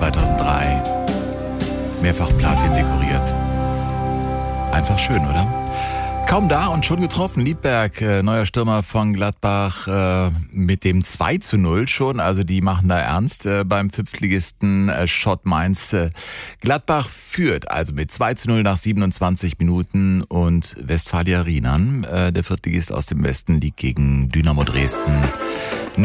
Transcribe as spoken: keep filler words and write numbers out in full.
zweitausenddrei. Mehrfach Platin dekoriert. Einfach schön, oder? Kaum da und schon getroffen. Liedberg, äh, neuer Stürmer von Gladbach, äh, mit dem zwei zu null schon. Also die machen da ernst äh, beim Fünftligisten äh, Schott Mainz. Äh, Gladbach führt also mit zwei zu null nach siebenundzwanzig Minuten und Westfalia Riemann, äh, der Viertligist aus dem Westen, liegt gegen Dynamo Dresden